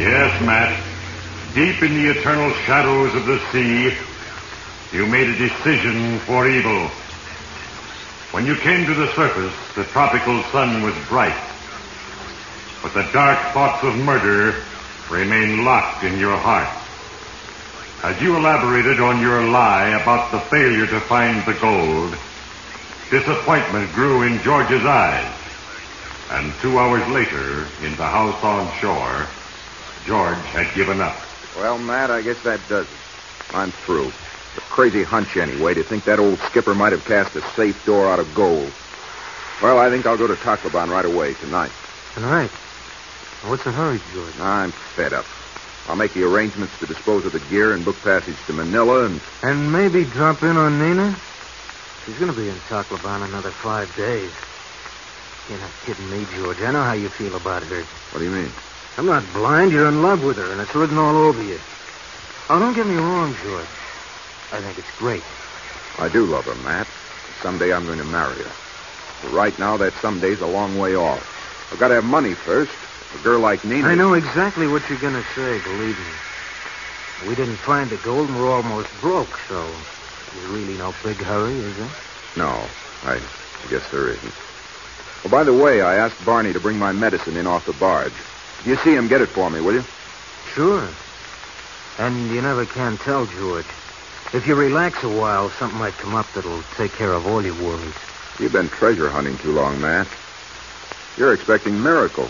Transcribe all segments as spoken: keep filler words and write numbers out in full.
Yes, Matt. Deep in the eternal shadows of the sea, you made a decision for evil. When you came to the surface, the tropical sun was bright. But the dark thoughts of murder remained locked in your heart. As you elaborated on your lie about the failure to find the gold, disappointment grew in George's eyes. And two hours later, in the house on shore, George had given up. Well, Matt, I guess that does it. I'm through. A crazy hunch, anyway, to think that old skipper might have cast a safe door out of gold. Well, I think I'll go to Tacloban right away, tonight. Tonight? What's the hurry, George? I'm fed up. I'll make the arrangements to dispose of the gear and book passage to Manila and... And maybe drop in on Nina? She's going to be in Tacloban another five days. You're not kidding me, George. I know how you feel about her. What do you mean? I'm not blind. You're in love with her, and it's written all over you. Oh, don't get me wrong, George. I think it's great. I do love her, Matt. Someday I'm going to marry her. But right now, that someday's a long way off. I've got to have money first. A girl like Nina... I know exactly what you're going to say, believe me. We didn't find the gold and we're almost broke, so there's really no big hurry, is there? No, I guess there isn't. Oh, by the way, I asked Barney to bring my medicine in off the barge. If you see him, get it for me, will you? Sure. And you never can tell, George. If you relax a while, something might come up that'll take care of all your worries. You've been treasure hunting too long, Matt. You're expecting miracles.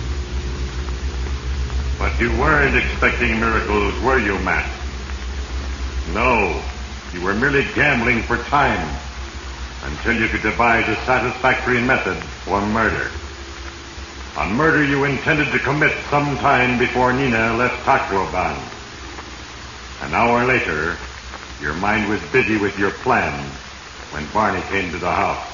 But you weren't expecting miracles, were you, Matt? No. You were merely gambling for time until you could devise a satisfactory method for murder. A murder you intended to commit some time before Nina left Tacloban. An hour later, your mind was busy with your plan when Barney came to the house.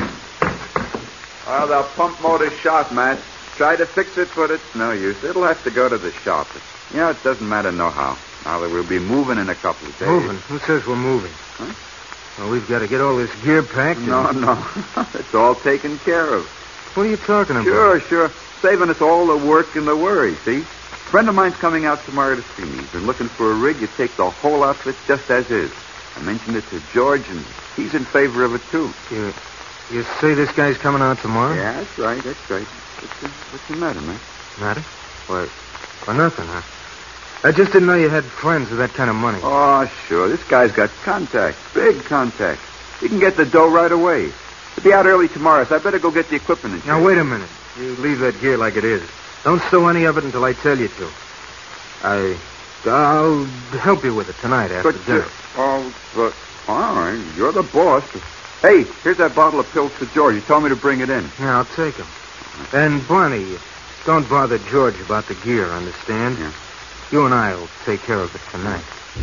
Well, the pump motor's shot, Matt. Try to fix it, but it's no use. It'll have to go to the shop. You know, it doesn't matter no how. Now that we'll be moving in a couple of days. Moving? Who says we're moving? Huh? Well, we've got to get all this gear packed. No, and... no. It's all taken care of. What are you talking about? Sure, sure. Saving us all the work and the worry, see? A friend of mine's coming out tomorrow to see me. He's been looking for a rig. You take the whole outfit just as is. I mentioned it to George, and he's in favor of it, too. You, you say this guy's coming out tomorrow? Yeah, that's right, that's right. What's the, what's the matter, man? Matter? Why, well, nothing, huh? I just didn't know you had friends with that kind of money. Oh, sure. This guy's got contacts, big contacts. He can get the dough right away. He'll be out early tomorrow, so I better go get the equipment in shape. Now, wait a minute. You leave that gear like it is. Don't stow any of it until I tell you to. I... I'll help you with it tonight after But, dinner. uh, oh, but, all right. You're the boss. Hey, here's that bottle of pills for George. He told me to bring it in. Yeah, I'll take them. And, Barney, don't bother George about the gear, understand? Yeah. You and I will take care of it tonight.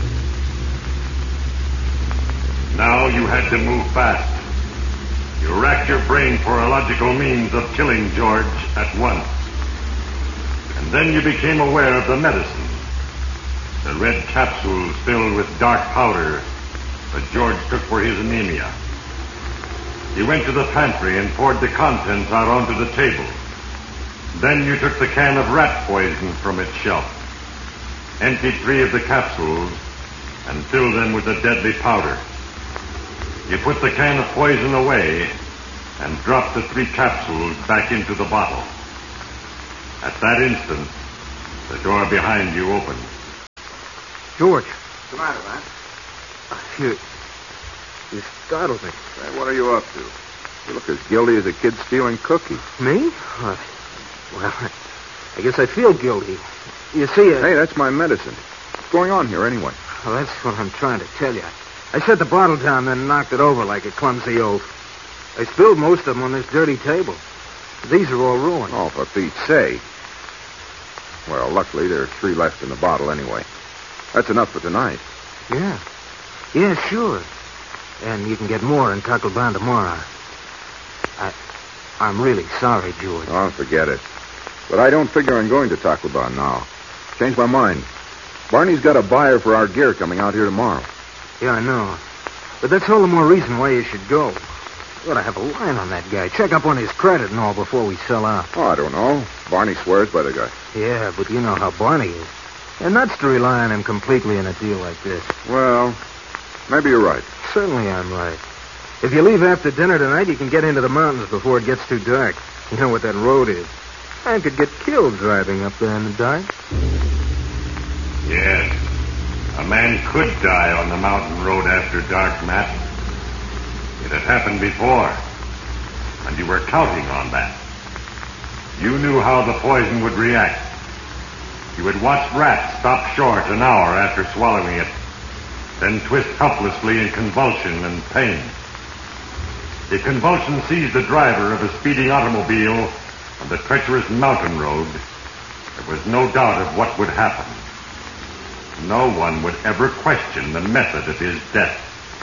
Now you had to move fast. You racked your brain for a logical means of killing George at once. And then you became aware of the medicine. The red capsules filled with dark powder that George took for his anemia. You went to the pantry and poured the contents out onto the table. Then you took the can of rat poison from its shelf, emptied three of the capsules, and filled them with the deadly powder. You put the can of poison away and dropped the three capsules back into the bottle. At that instant, the door behind you opened. George. What's the matter, man? You... You startled me. Hey, what are you up to? You look as guilty as a kid stealing cookies. Me? Uh, well, I guess I feel guilty. You see... Uh, Hey, that's my medicine. What's going on here, anyway? Well, that's what I'm trying to tell you. I set the bottle down, then knocked it over like a clumsy oaf. I spilled most of them on this dirty table. These are all ruined. Oh, for Pete's sake. Well, luckily, there are three left in the bottle anyway. That's enough for tonight. Yeah. Yeah, sure. And you can get more in Tacloban tomorrow. I, I'm really sorry, George. Oh, forget it. But I don't figure on going to Tacloban now. Changed my mind. Barney's got a buyer for our gear coming out here tomorrow. Yeah, I know. But that's all the more reason why you should go. We ought to have a line on that guy. Check up on his credit and all before we sell out. Oh, I don't know. Barney swears by the guy. Yeah, but you know how Barney is. They're nuts to rely on him completely in a deal like this. Well, maybe you're right. Certainly I'm right. If you leave after dinner tonight, you can get into the mountains before it gets too dark. You know what that road is. Man could get killed driving up there in the dark. Yes. A man could die on the mountain road after dark, Matt. It had happened before. And you were counting on that. You knew how the poison would react. You had watched rats stop short an hour after swallowing it, then twist helplessly in convulsion and pain. If convulsion seized the driver of a speeding automobile on the treacherous mountain road, there was no doubt of what would happen. No one would ever question the method of his death.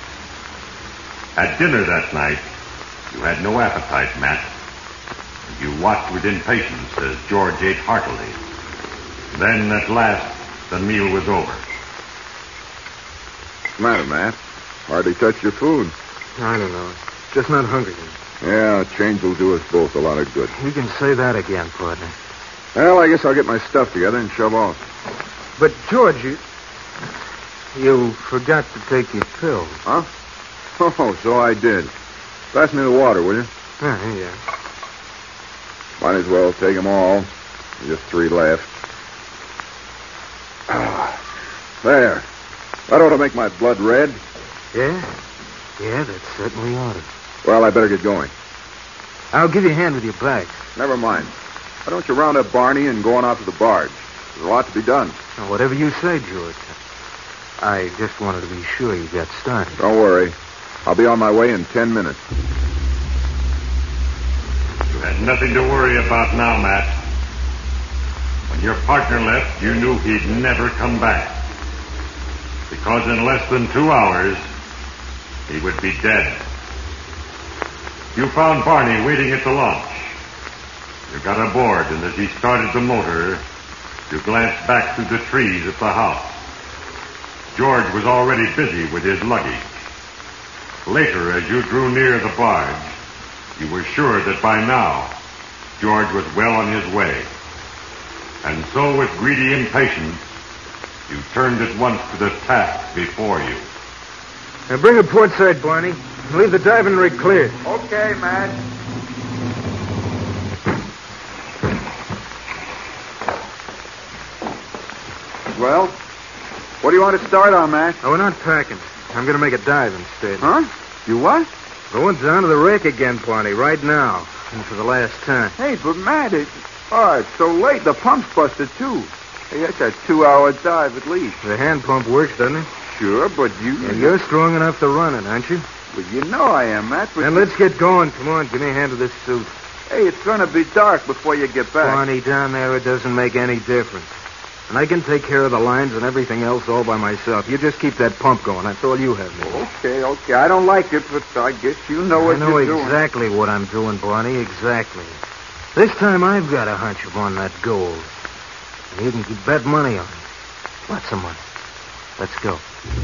At dinner that night, you had no appetite, Matt. You watched with impatience as George ate heartily. Then, at last, the meal was over. What's the matter, Matt? Hardly touched your food. I don't know. Just not hungry. Yeah, change will do us both a lot of good. You can say that again, partner. Well, I guess I'll get my stuff together and shove off. But, George, you... You forgot to take your pills. Huh? Oh, so I did. Pass me the water, will you? Yeah, yeah. Might as well take them all. Just three left. Ah, there. That ought to make my blood red. Yeah? Yeah, that certainly ought to. Well, I better get going. I'll give you a hand with your bags. Never mind. Why don't you round up Barney and go on out to the barge? There's a lot to be done. Now, whatever you say, George. I just wanted to be sure you got started. Don't worry. I'll be on my way in ten minutes. You had nothing to worry about now, Matt. When your partner left, you knew he'd never come back. Because in less than two hours, he would be dead. You found Barney waiting at the launch. You got aboard, and as he started the motor, you glanced back through the trees at the house. George was already busy with his luggage. Later, as you drew near the barge, you were sure that by now, George was well on his way. And so, with greedy impatience, you turned at once to the task before you. Now bring her port side, Barney. Leave the diving rig cleared. Okay, Matt. Well, what do you want to start on, Matt? Oh, we're not packing. I'm going to make a dive instead. Huh? You what? Going down to the wreck again, Barney, right now. And for the last time. Hey, but Matt, it... Oh, it's so late. The pump's busted, too. Hey, that's a two-hour dive at least. The hand pump works, doesn't it? Sure, but you... And you're strong enough to run it, aren't you? Well, you know I am, Matt, but... Then let's get going. Come on, give me a hand with this suit. Hey, it's going to be dark before you get back. Barney, down there, it doesn't make any difference. And I can take care of the lines and everything else all by myself. You just keep that pump going. That's all you have to do. Okay, okay. I don't like it, but I guess you know what I know you're doing. exactly what I'm doing, Barney. Exactly. This time I've got a hunch upon that gold. And you can keep bet money on it. Lots of money. Let's go.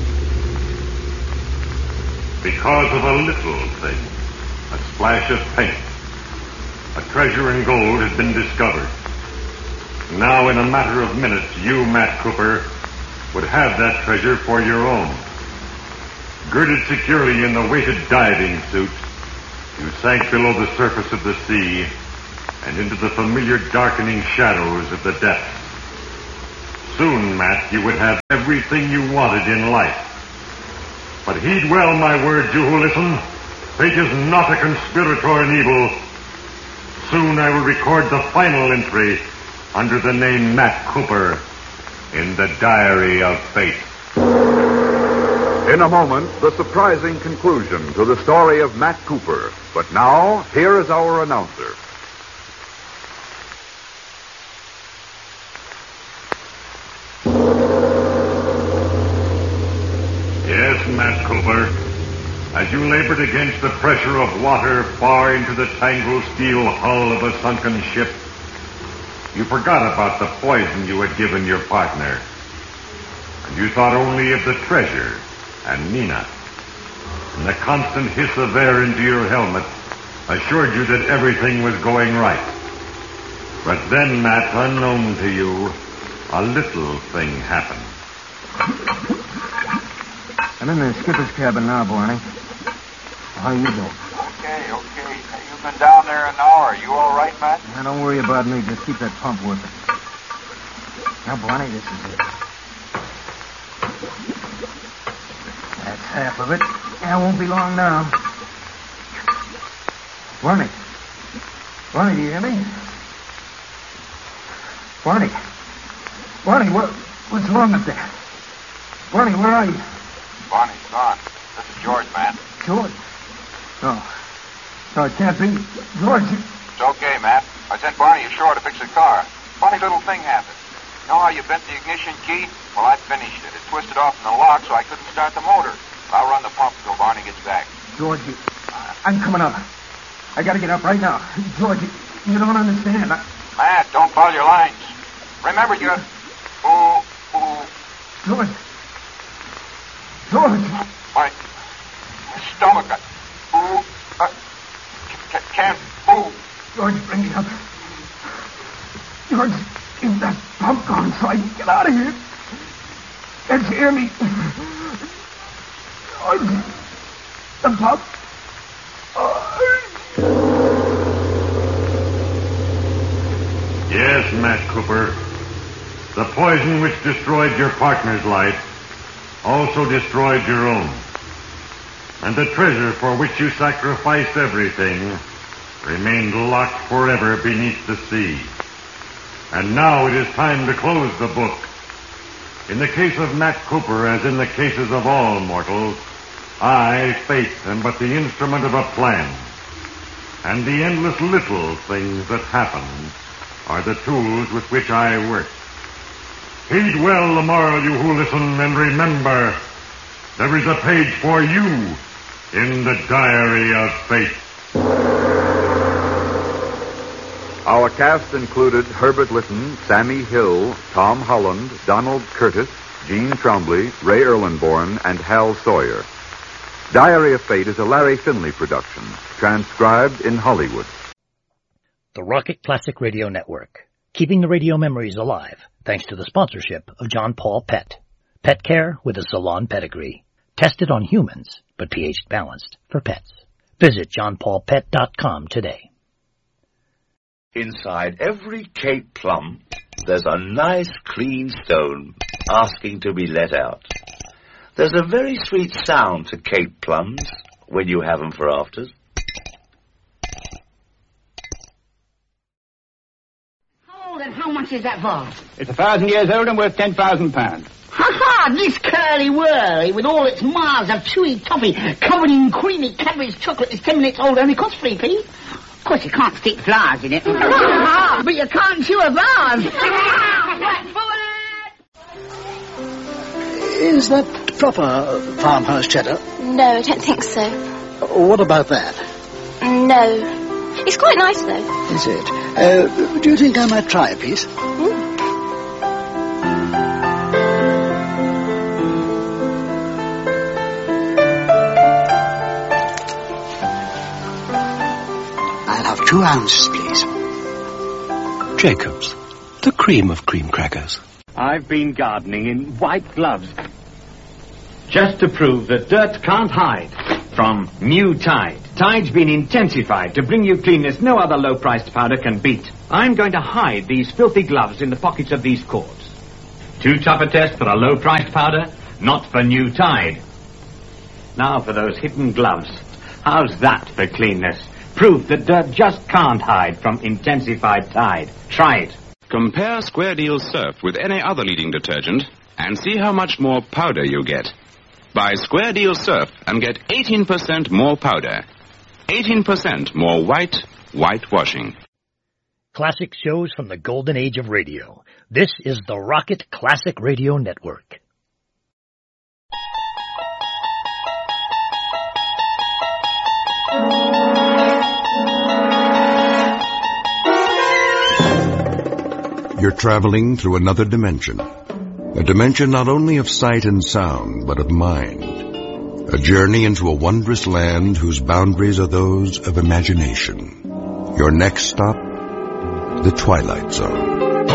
Because of a little thing, a splash of paint, a treasure in gold had been discovered. Now, in a matter of minutes, you, Matt Cooper, would have that treasure for your own. Girded securely in the weighted diving suit, you sank below the surface of the sea and into the familiar darkening shadows of the depths. Soon, Matt, you would have everything you wanted in life. But heed well my words, you who listen. Fate is not a conspirator in evil. Soon I will record the final entry under the name Matt Cooper in the Diary of Fate. In a moment, the surprising conclusion to the story of Matt Cooper. But now, here is our announcer. Yes, Matt Cooper. As you labored against the pressure of water far into the tangled steel hull of a sunken ship, you forgot about the poison you had given your partner. And you thought only of the treasure and Nina, and the constant hiss of air into your helmet assured you that everything was going right. But then, Matt, unknown to you, a little thing happened. I'm in the skipper's cabin now, Barney. How you doing? Okay, okay. You've been down there an hour. You all right, Matt? Now, don't worry about me. Just keep that pump working. Now, Barney, this is it. That's half of it. Yeah, won't be long now. Barney. Barney, do you hear me? Barney. Barney, what, what's wrong up there? Barney, where are you? Barney's gone. This is George, Matt. George? No. No, it can't be. George. It's okay, Matt. I sent Barney ashore to fix a car. Funny little thing happened. You know how you bent the ignition key? Well, I finished it. It twisted off in the lock, so I couldn't start the motor. I'll run the pump till Barney gets back. George, you, I'm coming up. I gotta get up right now. George, you, you don't understand. I... Matt, don't follow your lines. Remember, you... Ooh, ooh. George. George. My, my stomach. I, ooh. Uh, c- can't move. George, bring me up. George, keep that pump on so I can get out of here. Can't you hear me? George, the pump. Yes, Matt Cooper. The poison which destroyed your partner's life also destroyed your own. And the treasure for which you sacrificed everything remained locked forever beneath the sea. And now it is time to close the book. In the case of Matt Cooper, as in the cases of all mortals, I, Fate, am but the instrument of a plan. And the endless little things that happen are the tools with which I work. Heed well the moral, you who listen, and remember, there is a page for you in the diary of Fate. Our cast included Herbert Lytton, Sammy Hill, Tom Holland, Donald Curtis, Gene Trombley, Ray Erlenborn, and Hal Sawyer. Diary of Fate is a Larry Finley production, transcribed in Hollywood. The Rocket Classic Radio Network, keeping the radio memories alive thanks to the sponsorship of John Paul Pet. Pet care with a salon pedigree. Tested on humans, but pH balanced for pets. Visit john paul pet dot com today. Inside every Cape plum, there's a nice clean stone asking to be let out. There's a very sweet sound to Cape plums when you have them for afters. How old and how much is that vase? It's a thousand years old and worth ten thousand pounds. Ha-ha! This curly-whirly, with all its miles of chewy toffee covered in creamy Cadbury's chocolate, is ten minutes old, only costs three p. Of course, you can't stick flowers in it. But you can't chew a vase. Is that proper farmhouse cheddar? No, I don't think so. What about that? No. It's quite nice, though. Is it? Uh, do you think I might try a piece? Mm. I'll have two ounces, please. Jacobs, the cream of cream crackers. I've been gardening in white gloves just to prove that dirt can't hide from new Tide. Tide's been intensified to bring you cleanness no other low-priced powder can beat. I'm going to hide these filthy gloves in the pockets of these cords. Too tough a test for a low-priced powder? Not for new Tide. Now for those hidden gloves. How's that for cleanness? Proof that dirt just can't hide from intensified Tide. Try it. Compare Square Deal Surf with any other leading detergent and see how much more powder you get. Buy Square Deal Surf and get eighteen percent more powder. eighteen percent more white, whitewashing. Classic shows from the golden age of radio. This is the Rocket Classic Radio Network. You're traveling through another dimension. A dimension not only of sight and sound, but of mind. A journey into a wondrous land whose boundaries are those of imagination. Your next stop, the Twilight Zone.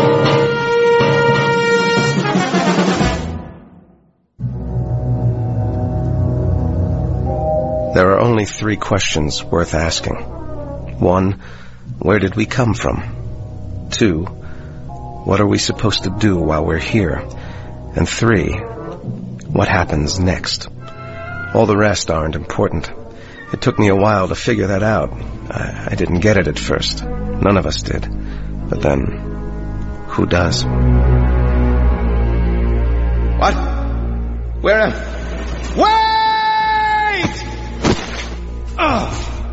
There are only three questions worth asking. One, where did we come from? Two, what are we supposed to do while we're here? And three, what happens next? All the rest aren't important. It took me a while to figure that out. I, I didn't get it at first. None of us did. But then, who does? What? Where am... Wait! Oh.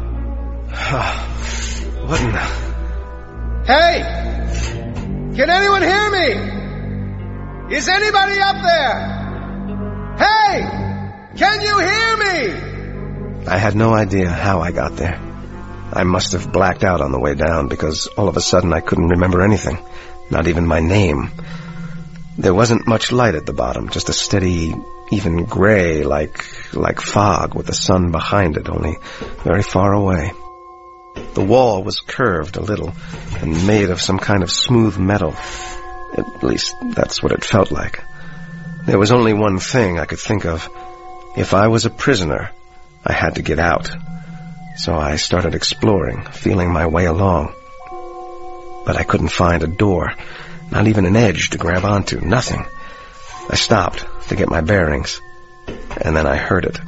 What in the... Hey! Can anyone hear me? Is anybody up there? Hey! Can you hear me? I had no idea how I got there. I must have blacked out on the way down because all of a sudden I couldn't remember anything, not even my name. There wasn't much light at the bottom, just a steady, even gray, like like fog with the sun behind it, only very far away. The wall was curved a little and made of some kind of smooth metal. At least that's what it felt like. There was only one thing I could think of. If I was a prisoner, I had to get out. So I started exploring, feeling my way along. But I couldn't find a door, not even an edge to grab onto, nothing. I stopped to get my bearings, and then I heard it.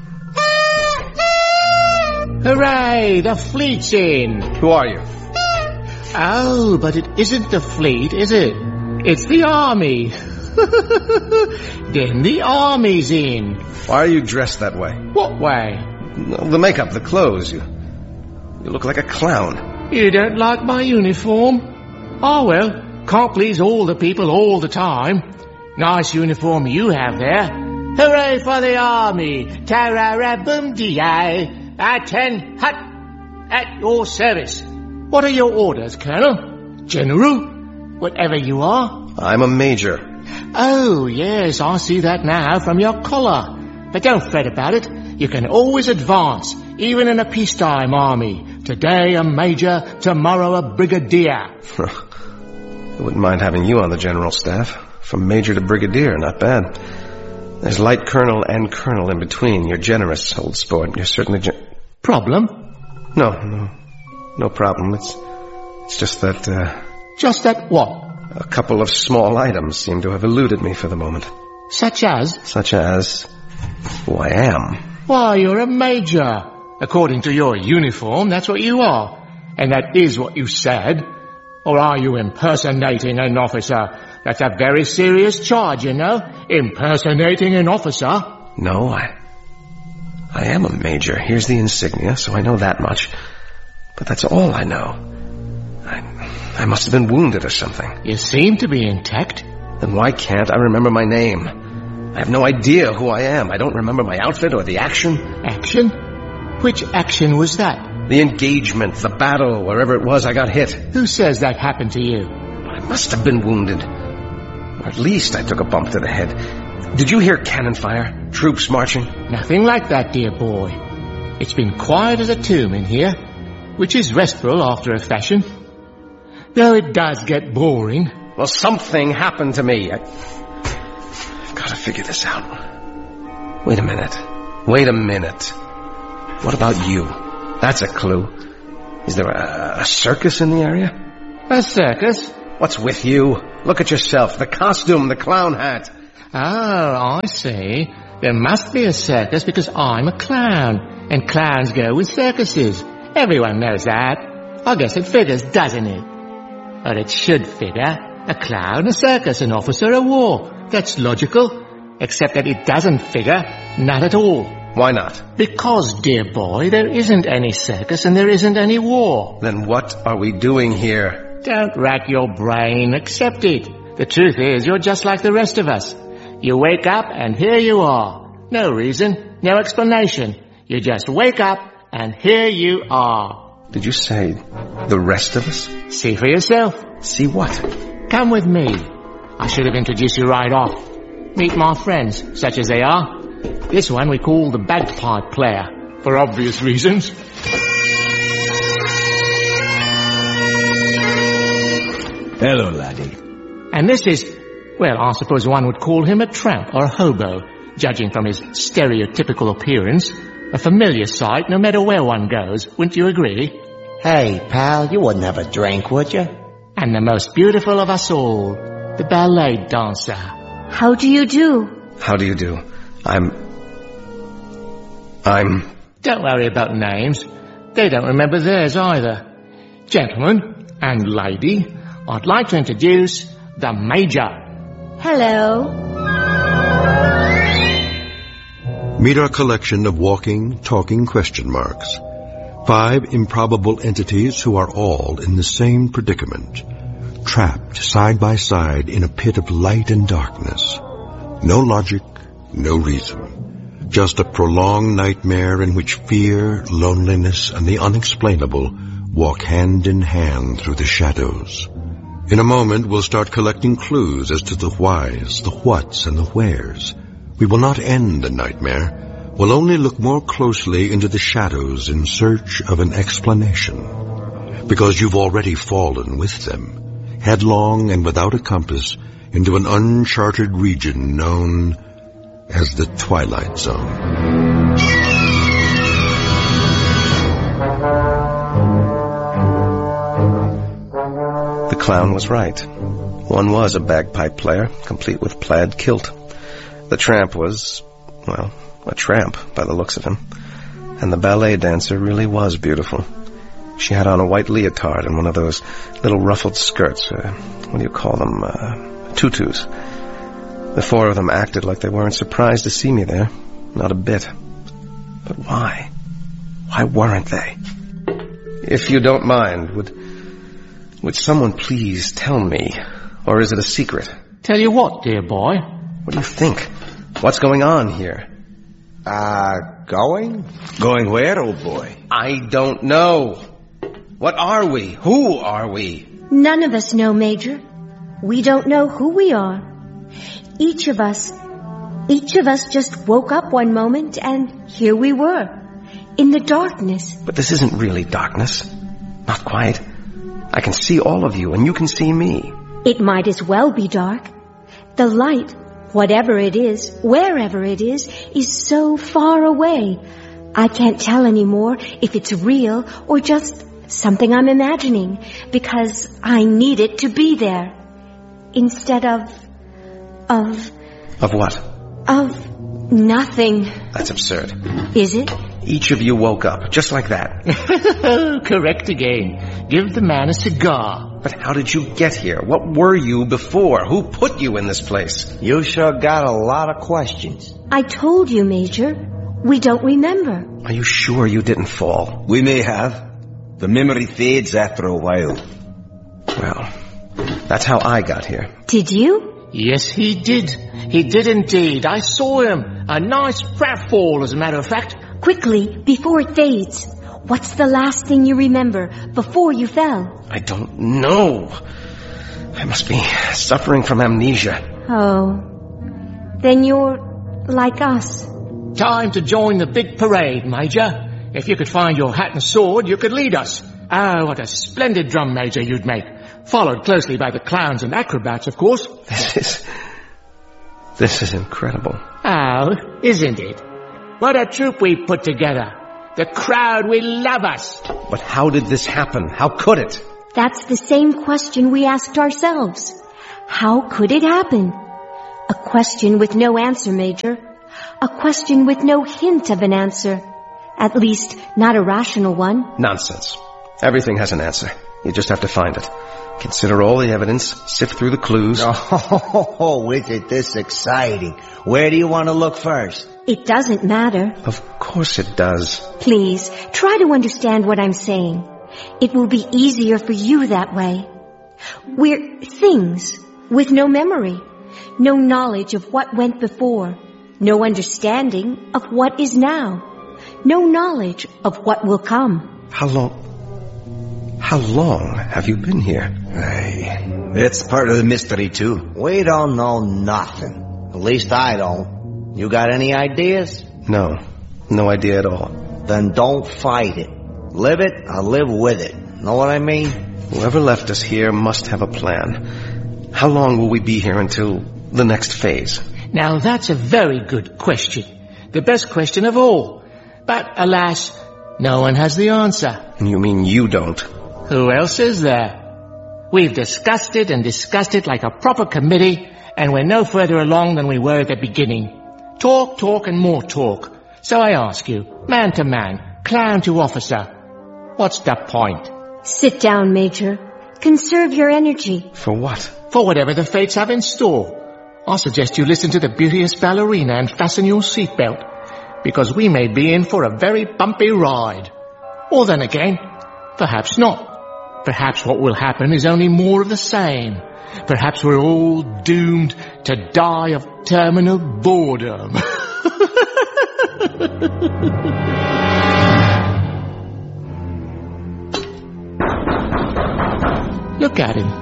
Hooray! The fleet's in! Who are you? Oh, but it isn't the fleet, is it? It's the army. Then the army's in. Why are you dressed that way? What way? The makeup, the clothes. You, you look like a clown. You don't like my uniform? Oh, well, can't please all the people all the time. Nice uniform you have there. Hooray for the army! Tararabum-dee-ay! Atten hut! At your service. What are your orders, Colonel? General? Whatever you are? I'm a major. Oh, yes, I see that now from your collar. But don't fret about it. You can always advance, even in a peacetime army. Today a major, tomorrow a brigadier. I wouldn't mind having you on the general staff. From major to brigadier, not bad. There's light colonel and colonel in between. You're generous, old sport. You're certainly gen- Problem? No, no. No problem. It's, it's just that, uh... Just that what? A couple of small items seem to have eluded me for the moment. Such as? Such as who I am. Why, you're a major. According to your uniform, that's what you are. And that is what you said. Or are you impersonating an officer? That's a very serious charge, you know. Impersonating an officer. No, I... I am a major. Here's the insignia, so I know that much. But that's all I know. I... I must have been wounded or something. You seem to be intact. Then why can't I remember my name? I have no idea who I am. I don't remember my outfit or the action. Action? Which action was that? The engagement, the battle, wherever it was I got hit. Who says that happened to you? I must have been wounded. Or at least I took a bump to the head. Did you hear cannon fire? Troops marching? Nothing like that, dear boy. It's been quiet as a tomb in here, which is restful after a fashion. Though it does get boring. Well, something happened to me. I... I've got to figure this out. Wait a minute. Wait a minute. What about you? That's a clue. Is there a, a circus in the area? A circus? What's with you? Look at yourself. The costume, the clown hat. Oh, I see. There must be a circus because I'm a clown. And clowns go with circuses. Everyone knows that. I guess it figures, doesn't it? Or it should figure. A clown, a circus, an officer, a war. That's logical. Except that it doesn't figure. Not at all. Why not? Because, dear boy, there isn't any circus and there isn't any war. Then what are we doing here? Don't rack your brain. Accept it. The truth is, you're just like the rest of us. You wake up and here you are. No reason, no explanation. You just wake up and here you are. Did you say the rest of us? See for yourself. See what? Come with me. I should have introduced you right off. Meet my friends, such as they are. This one we call the bagpipe player, for obvious reasons. Hello, laddie. And this is, well, I suppose one would call him a tramp or a hobo, judging from his stereotypical appearance. A familiar sight no matter where one goes, wouldn't you agree? Hey, pal, you wouldn't have a drink, would you? And the most beautiful of us all, the ballet dancer. How do you do? How do you do? I'm... I'm... Don't worry about names. They don't remember theirs either. Gentlemen and lady, I'd like to introduce the Major. Hello. Meet our collection of walking, talking question marks. Five improbable entities who are all in the same predicament, trapped side by side in a pit of light and darkness. No logic, no reason. Just a prolonged nightmare in which fear, loneliness, and the unexplainable walk hand in hand through the shadows. In a moment, we'll start collecting clues as to the whys, the whats, and the wheres. We will not end the nightmare. We'll only look more closely into the shadows in search of an explanation. Because you've already fallen with them, headlong and without a compass, into an uncharted region known as the Twilight Zone. The clown was right. One was a bagpipe player, complete with plaid kilt. The tramp was, well, a tramp by the looks of him. And the ballet dancer really was beautiful. She had on a white leotard and one of those little ruffled skirts. Uh, what do you call them? Uh, tutus. The four of them acted like they weren't surprised to see me there. Not a bit. But why? Why weren't they? If you don't mind, would... Would someone please tell me? Or is it a secret? Tell you what, dear boy? What do you think? What's going on here? Uh, going? Going where, old boy? I don't know. What are we? Who are we? None of us know, Major. We don't know who we are. Each of us, each of us just woke up one moment and here we were. In the darkness. But this isn't really darkness. Not quite. I can see all of you, and you can see me. It might as well be dark. The light, whatever it is, wherever it is, is so far away. I can't tell anymore if it's real or just something I'm imagining, because I need it to be there. Instead of... of... Of what? Of nothing. That's absurd. Is it? Each of you woke up, just like that. Correct again. Give the man a cigar. But how did you get here? What were you before? Who put you in this place? You sure got a lot of questions. I told you, Major. We don't remember. Are you sure you didn't fall? We may have. The memory fades after a while. Well, that's how I got here. Did you? Yes, he did. He did indeed. I saw him. A nice fat fall, as a matter of fact. Quickly, before it fades. What's the last thing you remember before you fell? I don't know. I must be suffering from amnesia. Oh. Then you're like us. Time to join the big parade, Major. If you could find your hat and sword, you could lead us. Oh, what a splendid drum major you'd make. Followed closely by the clowns and acrobats, of course. This is... This is incredible. Oh, isn't it? What a troupe we've put together. The crowd will love us. But how did this happen? How could it? That's the same question we asked ourselves. How could it happen? A question with no answer, Major. A question with no hint of an answer. At least, not a rational one. Nonsense. Everything has an answer. You just have to find it. Consider all the evidence, sift through the clues. Oh, isn't this exciting? Where do you want to look first? It doesn't matter. Of course it does. Please, try to understand what I'm saying. It will be easier for you that way. We're things with no memory, no knowledge of what went before, no understanding of what is now, no knowledge of what will come. How long... How long have you been here? Hey, it's part of the mystery, too. We don't know nothing. At least I don't. You got any ideas? No. No idea at all. Then don't fight it. Live it or live with it. Know what I mean? Whoever left us here must have a plan. How long will we be here until the next phase? Now, that's a very good question. The best question of all. But, alas, no one has the answer. You mean you don't? Who else is there? We've discussed it and discussed it like a proper committee, and we're no further along than we were at the beginning. Talk, talk, and more talk. So I ask you, man to man, clown to officer, what's the point? Sit down, Major. Conserve your energy. For what? For whatever the fates have in store. I suggest you listen to the beauteous ballerina and fasten your seatbelt, because we may be in for a very bumpy ride. Or then again, perhaps not. Perhaps what will happen is only more of the same. Perhaps we're all doomed to die of terminal boredom. Look at him.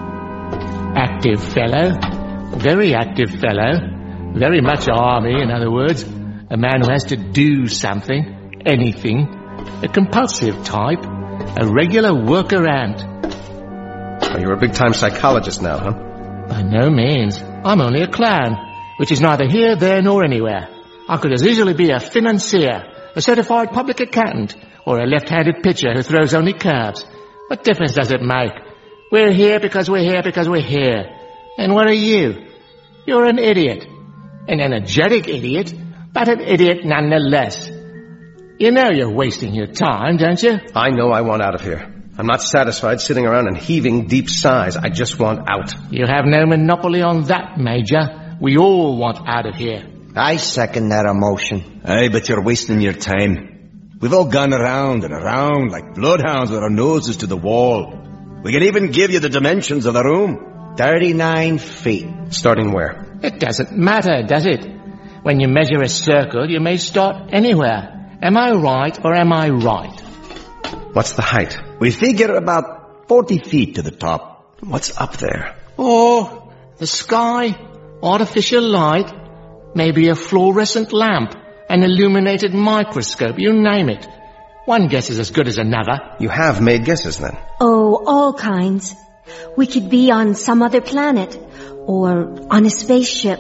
Active fellow. Very active fellow. Very much army, in other words. A man who has to do something. Anything. A compulsive type. A regular worker ant. Oh, you're a big-time psychologist now, huh? By no means. I'm only a clown, which is neither here, there, nor anywhere. I could as easily be a financier, a certified public accountant, or a left-handed pitcher who throws only curves. What difference does it make? We're here because we're here because we're here. And what are you? You're an idiot. An energetic idiot, but an idiot nonetheless. You know you're wasting your time, don't you? I know I want out of here. I'm not satisfied sitting around and heaving deep sighs. I just want out. You have no monopoly on that, Major. We all want out of here. I second that emotion. Aye, but you're wasting your time. We've all gone around and around like bloodhounds with our noses to the wall. We can even give you the dimensions of the room. Thirty-nine feet. Starting where? It doesn't matter, does it? When you measure a circle, you may start anywhere. Am I right or am I right? What's the height? We figure about forty feet to the top. What's up there? Oh, the sky, artificial light, maybe a fluorescent lamp, an illuminated microscope, you name it. One guess is as good as another. You have made guesses, then? Oh, all kinds. We could be on some other planet, or on a spaceship,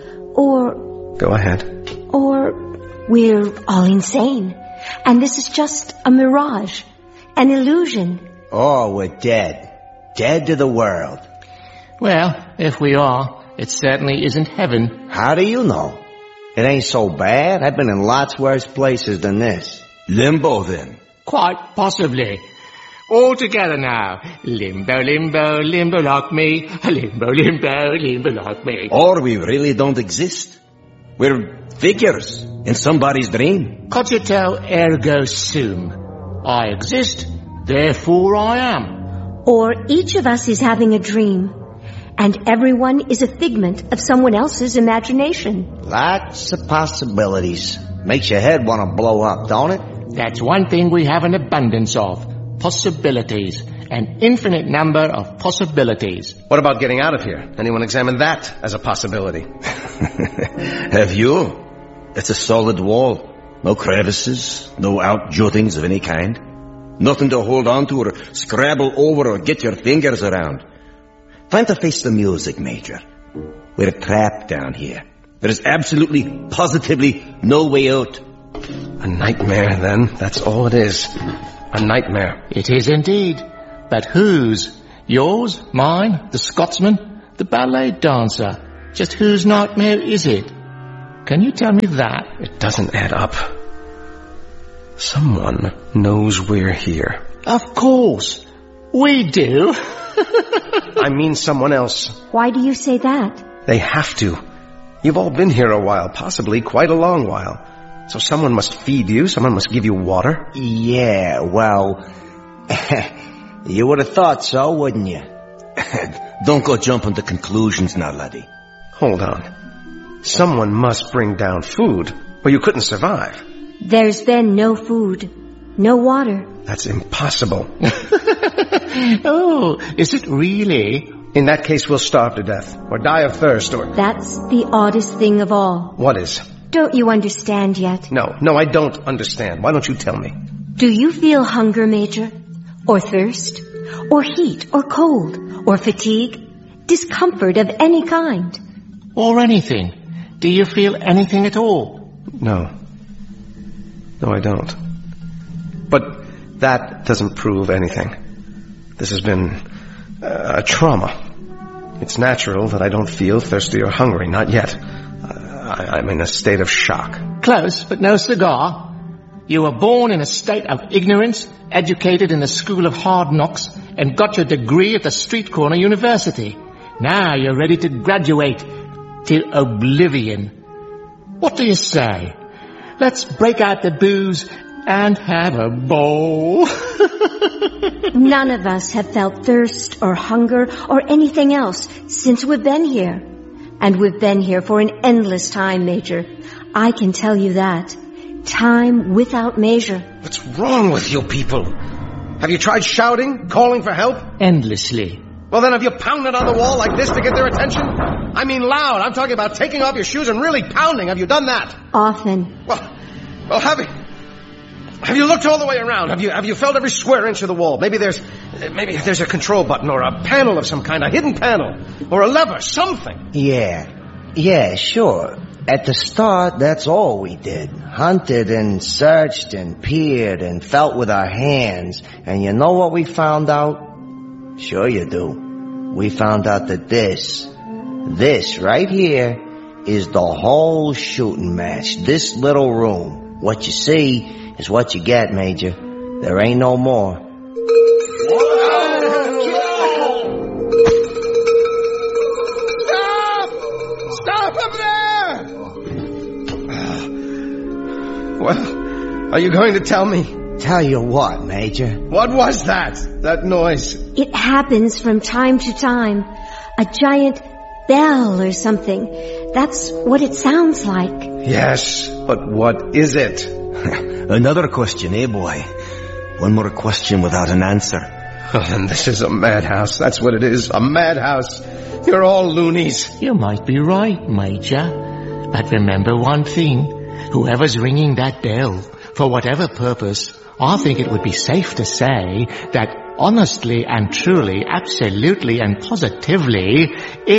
or... Go ahead. Or we're all insane, and this is just a mirage, an illusion. Oh, we're dead. Dead to the world. Well, if we are, it certainly isn't heaven. How do you know? It ain't so bad. I've been in lots worse places than this. Limbo, then? Quite possibly. All together now. Limbo, limbo, limbo like me. Limbo, limbo, limbo like me. Or we really don't exist. We're figures in somebody's dream. Cogito ergo sum. I exist, therefore I am. Or each of us is having a dream, and everyone is a figment of someone else's imagination. Lots of possibilities. Makes your head want to blow up, don't it? That's one thing we have an abundance of. Possibilities. An infinite number of possibilities. What about getting out of here? Anyone examine that as a possibility? Have you? It's a solid wall. No crevices, no outjuttings of any kind. Nothing to hold on to or scrabble over or get your fingers around. Time to face the music, Major. We're trapped down here. There is absolutely, positively no way out. A nightmare, then. That's all it is. A nightmare. It is indeed. But whose? Yours? Mine? The Scotsman? The ballet dancer? Just whose nightmare is it? Can you tell me that? It doesn't add up. Someone knows we're here. Of course. We do. I mean someone else. Why do you say that? They have to. You've all been here a while, possibly quite a long while. So someone must feed you, someone must give you water. Yeah, well, you would have thought so, wouldn't you? Don't go jumping to conclusions now, laddie. Hold on. Someone must bring down food, or you couldn't survive. There's been no food, no water. That's impossible. Oh, is it really? In that case, we'll starve to death, or die of thirst, or... That's the oddest thing of all. What is? Don't you understand yet? No, no, I don't understand. Why don't you tell me? Do you feel hunger, Major? Or thirst? Or heat? Or cold? Or fatigue? Discomfort of any kind? Or anything? Do you feel anything at all? No. No, I don't. But that doesn't prove anything. This has been uh, a trauma. It's natural that I don't feel thirsty or hungry. Not yet. I, I'm in a state of shock. Close, but no cigar. You were born in a state of ignorance, educated in the school of hard knocks, and got your degree at the street corner university. Now you're ready to graduate to oblivion. What do you say? Let's break out the booze and have a bowl. None of us have felt thirst or hunger or anything else since we've been here. And we've been here for an endless time, Major. I can tell you that. Time without measure. What's wrong with you people? Have you tried shouting, calling for help? Endlessly. Well, then have you pounded on the wall like this to get their attention? I mean loud. I'm talking about taking off your shoes and really pounding. Have you done that? Often. Well, well, have you... Have you looked all the way around? Have you have you felt every square inch of the wall? Maybe there's maybe there's a control button or a panel of some kind, a hidden panel, or a lever, something. Yeah, yeah, sure. At the start, that's all we did. Hunted and searched and peered and felt with our hands. And you know what we found out? Sure you do. We found out that this, this right here, is the whole shooting match. This little room. What you see is what you get, Major. There ain't no more. Stop! Stop up there! Well, are you going to tell me? Tell you what, Major? What was that? That noise? It happens from time to time. A giant bell or something. That's what it sounds like. Yes, but what is it? Another question, eh, boy? One more question without an answer. Oh, and this is a madhouse. That's what it is. A madhouse. You're all loonies. You might be right, Major. But remember one thing. Whoever's ringing that bell, for whatever purpose, I think it would be safe to say that honestly and truly, absolutely and positively,